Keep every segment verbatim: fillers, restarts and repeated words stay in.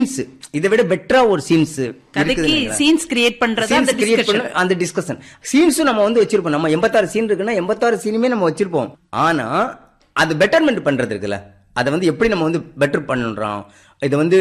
இதை விட பெட்டரா ஒரு சீன்ஸ் கதைக்கு சீன்ஸ் கிரியேட் பண்றது அந்த டிஸ்கஷன் அந்த டிஸ்கஷன் சீன்ஸும் நம்ம வந்து வச்சிருப்போம். நம்ம எண்பத்தாறு சீன் இருக்குன்னா எண்பத்தாறு சீனுமே நம்ம வச்சிருப்போம். ஆனா அது பெட்டர்மெண்ட் பண்றது இருக்குல்ல, அதை வந்து எப்படி நம்ம வந்து பெட்டர் பண்றோம். இதை வந்து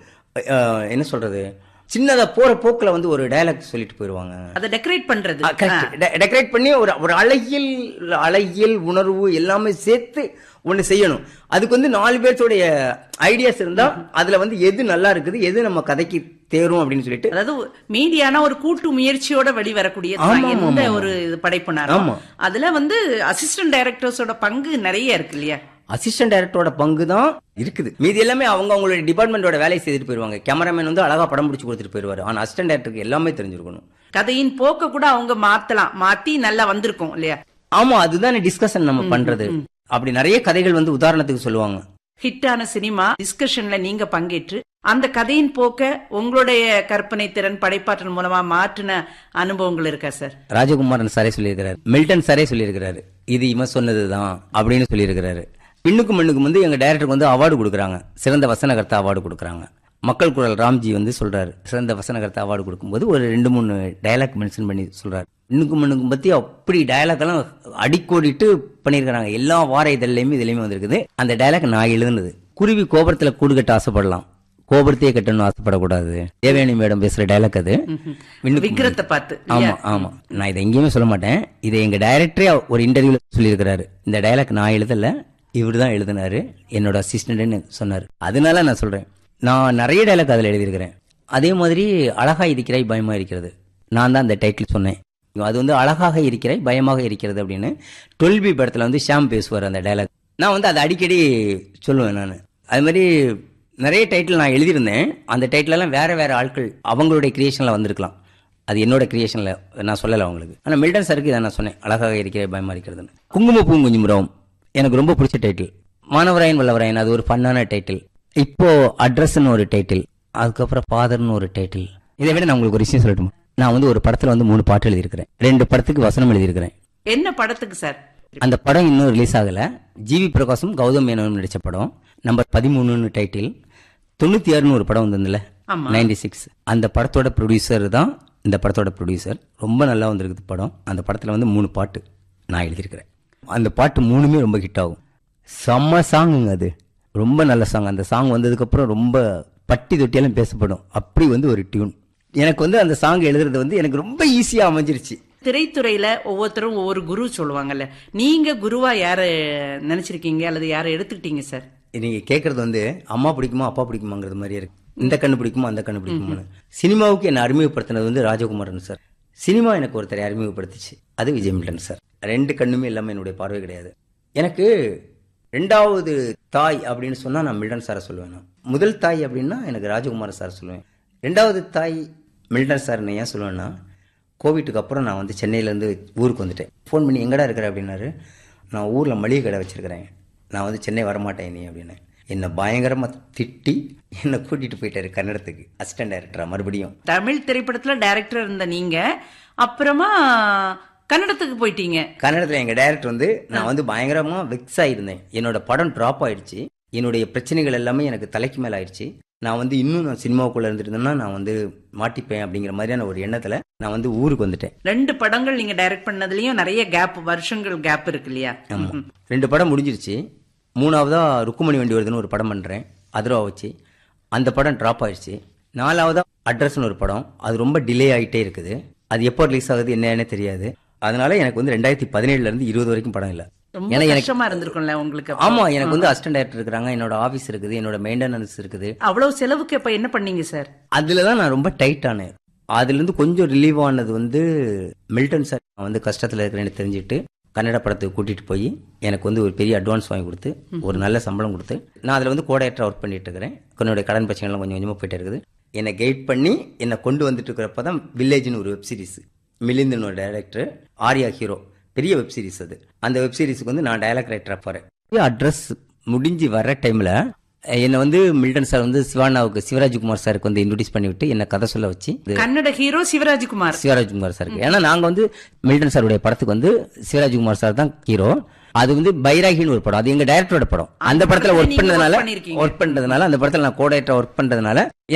என்ன சொல்றது, சின்னதா போற போக்குல வந்து ஒரு டயலாக் சொல்லிட்டு போயிருவாங்க. அதை டெக்கரேட் பண்றது, டெக்கரேட் பண்ணி ஒரு ஒரு அழகியல் அழகியல் உணர்வு எல்லாமே சேர்த்து ஒண்ணு செய்யணும். அதுக்கு வந்து நாலு பேர்த்தோடைய ஐடியாஸ் இருந்தா அதுல வந்து எது நல்லா இருக்குது, எது நம்ம கதைக்கு தேரும் அப்படின்னு சொல்லிட்டு, அதாவது மீடியான ஒரு கூட்டு முயற்சியோட வெளிவரக்கூடிய எந்த ஒரு படைப்புனாலும் அதுல வந்து அசிஸ்டன்ட் டைரக்டர்ஸோட பங்கு நிறைய இருக்கு இல்லையா. அசிஸ்டன்ட் டைரக்டரோட பங்கு தான் இருக்குது. மீதி எல்லாமே அவங்க அவங்களுடைய டிபார்ட்மெண்டோட வேலையை செய்துட்டு போயிருவாங்க. கேமராமேன் வந்து அழகா படம் பிடிச்சி கொடுத்துட்டு போயிருவாரு. ஆனா அசிஸ்டன்ட் டைரக்டருக்கு எல்லாமே தெரிஞ்சிருக்கணும். கதையின் போக்க கூட அவங்க மாத்தலாம், மாத்தி நல்லா வந்திருக்கும் இல்லையா. ஆமா, அதுதான் டிஸ்கஷன் நம்ம பண்றது. அப்படி நிறைய கதைகள் வந்து உதாரணத்துக்கு சொல்லுவாங்க. ஹிட்டான சினிமா டிஸ்கஷன்ல நீங்க பங்கேற்று அந்த கதையின் போக்க உங்களுடைய கற்பனை திறன் படைப்பாற்றல் மூலமா மாற்றின அனுபவங்கள் இருக்கா சார்? ராஜகுமாரன் சாரே சொல்லியிருக்கிறாரு, மில்டன் சாரே சொல்லியிருக்கிறாரு, இது இவன் சொன்னதுதான் அப்படின்னு சொல்லியிருக்கிறாரு. பின்னுக்கு மண்ணுக்கு வந்து எங்க டைரக்டருக்கு வந்து அவார்டு கொடுக்குறாங்க, சிறந்த வசனகர்த்தா அவார்டு கொடுக்குறாங்க. மக்கள் குரல் ராம்ஜி வந்து சொல்றாரு, சிறந்த வசனகர்த்தா அவார்டு கொடுக்கும்போது ஒரு ரெண்டு மூணு டயலாக் மென்ஷன் பண்ணி சொல்றாரு. இன்னுக்கும் மண்ணுக்கும் பத்தி அப்படி டயலாக் எல்லாம் அடிக்கோடிட்டு பண்ணிருக்காங்க. எல்லா வார இதழ்லையுமே இதுலயுமே வந்திருக்குது. அந்த டயலாக் நான் எழுதுனது. குருவி கோபுரத்துல கூடு கட்ட ஆசைப்படலாம், கோபுரத்தையே கட்டணும் ஆசைப்படக்கூடாது. தேவயானி மேடம் பேசுற டயலாக் அது. விக்கிரத்தை பார்த்து. ஆமா ஆமா, நான் இதை எங்கேயுமே சொல்ல மாட்டேன். இதை எங்க டைரக்டரே ஒரு இன்டர்வியூல சொல்லியிருக்கிறாரு. இந்த டயலாக் நான் எழுதல, இவர் தான் எழுதினாரு, என்னோட அசிஸ்டன்ட்னு சொன்னாரு. அதனால நான் சொல்றேன், நான் நிறைய டயலாக் அதில் எழுதியிருக்கிறேன். அதே மாதிரி அழகா இருக்கிறாய் பயமா இருக்கிறது, நான் தான் அந்த டைட்டில் சொன்னேன். அது வந்து அழகாக இருக்கிறாய் பயமாக இருக்கிறது அப்படின்னு டுவெல் பி படத்துல வந்து ஷாம் பேசுவார் அந்த டயலாக். நான் வந்து அதை அடிக்கடி சொல்லுவேன். நான் அது மாதிரி நிறைய டைட்டில் நான் எழுதியிருந்தேன். அந்த டைட்டில் எல்லாம் வேற வேற ஆட்கள் அவங்களுடைய கிரியேஷன்ல வந்திருக்கலாம், அது என்னோட கிரியேஷன்ல நான் சொல்லலை அவங்களுக்கு. ஆனால் மில்டன் சாருக்கு இதை நான் சொன்னேன், அழகாக இருக்கிறாய் பயமா இருக்கிறதுன்னு. குங்கும பூங்குஞ்சுமுறம் எனக்கு ரொம்ப பிடிச்ச டைட்டில். மாணவராயன் வல்லவராயன் அது ஒரு ஃபன்னான டைட்டில். இப்போ அட்ரஸ்ன்னு ஒரு டைட்டில், அதுக்கப்புறம் ஃபாதர்னு ஒரு டைட்டில். இதை விட நான் உங்களுக்கு ஒரு விஷயம் சொல்லட்டுமா? நான் வந்து ஒரு படத்துல வந்து மூணு பாட்டு எழுதியிருக்கிறேன், ரெண்டு படத்துக்கு வசனம் எழுதியிருக்கிறேன். என்ன படத்துக்கு சார்? அந்த படம் இன்னும் ரிலீஸ் ஆகல. ஜிவி பிரகாசும் கௌதம் மேனனும் நடிச்ச படம். Number பதிமூணுன்னு title. தொண்ணூத்தி ஆறுன்னு ஒரு படம் வந்ததுல நைன்டி சிக்ஸ், அந்த படத்தோட ப்ரொடியூசர் தான் இந்த படத்தோட ப்ரொடியூசர். ரொம்ப நல்லா வந்திருக்குது படம். அந்த படத்துல வந்து மூணு பாட்டு நான் எழுதியிருக்கிறேன். அந்த பாட்டு மூணுமே ரொம்ப ஹிட் ஆகும். செம்ம சாங்குங்க, அது ரொம்ப நல்ல சாங். அந்த சாங் வந்ததுக்கு அப்புறம் ரொம்ப பட்டி தொட்டியெல்லாம் பேசப்படும். அப்படி வந்து ஒரு டியூன். எனக்கு வந்து அந்த சாங் எழுதுறது வந்து எனக்கு ரொம்ப ஈஸியா அமைஞ்சிருச்சு. திரைத்துறையில ஒவ்வொருத்தரும் ஒவ்வொரு குரு சொல்லுவாங்கல்ல, நீங்க குருவா யார நினைச்சிருக்கீங்க அல்லது யாரை எடுத்துக்கிட்டீங்க சார்? நீங்க கேக்குறது வந்து அம்மா பிடிக்குமா அப்பா பிடிக்குமாங்கிறது மாதிரி இருக்கு. இந்த கண்ணு பிடிக்குமா அந்த கண்ணு பிடிக்குமா. சினிமாவுக்கு என்ன அறிமுகப்படுத்தினது வந்து ராஜகுமாரன் சார். சினிமா எனக்கு ஒருத்தரை அறிமுகப்படுத்திச்சு, அது விஜய் மில்டன் சார். ரெண்டு கண்ணுமே இல்லாம என்னுடைய பார்வை கிடையாது. எனக்கு ரெண்டாவது தாய் அப்படின்னு சொன்னா நான் மில்டன் சாரை சொல்லுவேன். முதல் தாய் அப்படின்னா எனக்கு ராஜகுமாரன் சார் சொல்லுவேன். ரெண்டாவது தாய் மில்டன் சார் ஏன் சொல்லுவேன்னா, கோவிட்டுக்கு அப்புறம் நான் வந்து சென்னையிலேருந்து ஊருக்கு வந்துட்டேன். ஃபோன் பண்ணி எங்கடா இருக்கிற அப்படின்னாரு. நான் ஊரில் மளிகை கடை வச்சிருக்கிறேன், நான் வந்து சென்னை வரமாட்டேன் நீ அப்படின்னு என்னை பயங்கரமாக திட்டி என்னை கூட்டிட்டு போயிட்டாரு கன்னடத்துக்கு அசிஸ்டன்ட் டைரக்டரா. மறுபடியும் தமிழ் திரைப்படத்துல டைரக்டர் இருந்த நீங்க அப்புறமா கன்னடத்துக்கு போயிட்டீங்க. கன்னடத்துல எங்க டைரக்டர் வந்து நான் வந்து பயங்கரமா வெக்ஸ் ஆயிருந்தேன். என்னோட படம் டிராப் ஆயிடுச்சு, என்னுடைய பிரச்சனைகள் எல்லாமே எனக்கு தலைக்கு மேல ஆயிடுச்சு. நான் வந்து இன்னும் நான் சினிமாவுக்குள்ள இருந்துருந்தேன்னா நான் வந்து மாட்டிப்பேன் அப்படிங்கிற மாதிரியான ஒரு எண்ணத்துல நான் வந்து ஊருக்கு வந்துட்டேன். ரெண்டு படங்கள் நீங்க டைரக்ட் பண்ணதுலயும் நிறைய கேப், வருஷங்கள் கேப் இருக்கு இல்லையா? ஆமா, ரெண்டு படம் முடிஞ்சிருச்சு. மூணாவதா ருக்குமணி வண்டி வருதுன்னு ஒரு படம் பண்றேன், அதுரா வச்சு. அந்த படம் டிராப் ஆயிடுச்சு. நாலாவதா அட்ரஸ்ன்னு ஒரு படம், அது ரொம்ப டிலே ஆகிட்டே இருக்குது. அது எப்போ ரிலீஸ் ஆகுது என்னன்னே தெரியாது. அதனால எனக்கு வந்து ரெண்டாயிரத்தி பதினேழுல இருந்து இருபது வரைக்கும் படம் இல்ல. உங்களுக்கு ஆமா, எனக்கு வந்து அசிஸ்டன்ட் டைரக்டர் இருக்காங்க, என்னோட ஆபீஸ் இருக்குது, என்னோட மெயின்டெனன்ஸ் இருக்குது. அவ்வளவு செலவுக்கு இப்ப என்ன பண்ணீங்க சார்? அதுலதான் நான் ரொம்ப டைட் ஆனேன். அதுல இருந்து கொஞ்சம் ரிலீவ் ஆனது வந்து மில்டன் சார் வந்து கஷ்டத்துல இருக்கிறேன்னு தெரிஞ்சுட்டு கன்னட படத்துக்கு கூட்டிட்டு போய் எனக்கு வந்து ஒரு பெரிய அட்வான்ஸ் வாங்கி கொடுத்து ஒரு நல்ல சம்பளம் கொடுத்து நான் அதுல வந்து கோடையேற்றா ஒர்க் பண்ணிட்டு இருக்கிறேன். என்னுடைய கடன் பிரச்சனைலாம் கொஞ்சம் கொஞ்சமா போயிட்டு இருக்குது. என்னை கைட் பண்ணி என்னை கொண்டு வந்துட்டு இருக்கிறப்பதான் வில்லேஜ்னு ஒரு வெப் சீரிஸ், மிலிந்துன்னு ஒரு டைரக்டர், ஆர்யா ஹீரோ, பெரிய வெப் சீரிஸ் அது. அந்த வெப் சீரிஸுக்கு வந்து நான் டயலாக் ரைட்டரா போறேன். அட்ரஸ் முடிஞ்சு வர்ற டைம்ல என்ன வந்து மில்டன் சார் வந்து சிவானாவுக்கு சிவராஜ்குமார் சாருக்கு வந்து இன்ட்ரோடியூஸ் பண்ணி விட்டு என்ன கதை சொல்ல வச்சு, கன்னட ஹீரோ சிவராஜ்குமார் சிவராஜ்குமார் சாருக்கு. ஏன்னா நாங்க வந்து மில்டன் சாருடைய படத்துக்கு வந்து சிவராஜ்குமார் சார் தான் ஹீரோ. அது வந்து பைராகின்னு ஒரு படம், அது எங்க டைரக்டரோட படம். அந்த படத்துல ஒர்க் பண்ணதுனால ஒர்க் பண்றதுனால அந்த படத்துல நான் கோடைரக்டர் ஒர்க் பண்றதுனால